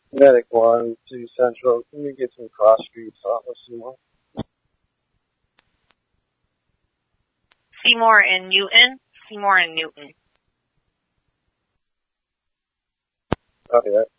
Medic 1 to Central. Can you get some cross streets off of Seymour? Seymour and Newton. Seymour and Newton. Copy that.